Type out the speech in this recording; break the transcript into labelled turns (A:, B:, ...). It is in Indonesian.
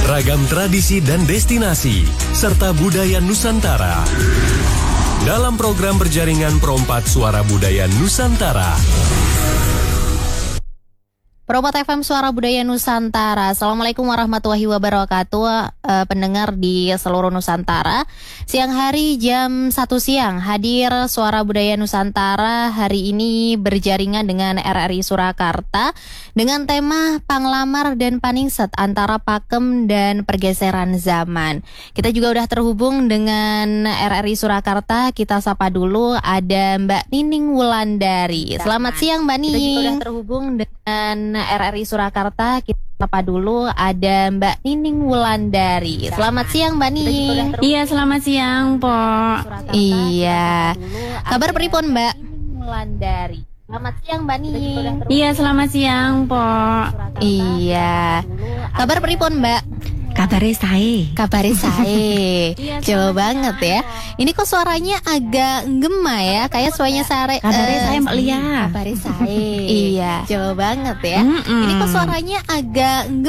A: ragam tradisi dan destinasi, serta budaya Nusantara. Dalam program berjaringan Pro4 Suara Budaya Nusantara.
B: Pro4 FM Suara Budaya Nusantara. Assalamualaikum warahmatullahi wabarakatuh, pendengar di seluruh Nusantara. Siang hari jam 1 siang hadir Suara Budaya Nusantara hari ini berjaringan dengan RRI Surakarta dengan tema Panglamar dan Paningset antara Pakem dan Pergeseran Zaman. Kita juga udah terhubung dengan RRI Surakarta. Kita sapa dulu, ada Mbak Nining Wulandari. Selamat siang Mbak Nining. Kita juga udah terhubung dengan RRI Surakarta. Kita sapa dulu, ada Mbak Nining Wulandari. Selamat siang Mbak Nining.
C: Iya, selamat siang Po.
B: Iya. Kabar pripun Mbak Wulandari? Selamat siang Mbak Nining.
C: Iya, selamat siang Po.
B: Iya. Kabar pripun Mbak?
C: Kabare sae.
B: Kabare sae. Jauh banget ya. Ini kok suaranya agak gema ya, kayak suaranya sare.
C: Kabare sae Mbak Lia.
B: Kabare sae. Iya. Jauh banget ya. Ini kok suaranya agak